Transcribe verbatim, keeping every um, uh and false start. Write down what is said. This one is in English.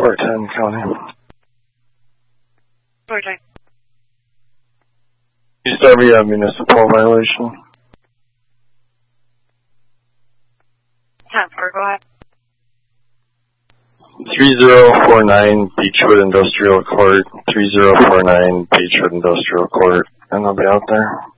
four ten County. four ten. You said we have municipal violation. ten four, go ahead. three zero four nine Beechwood Industrial Court, three zero four nine Beechwood Industrial Court, and I'll be out there.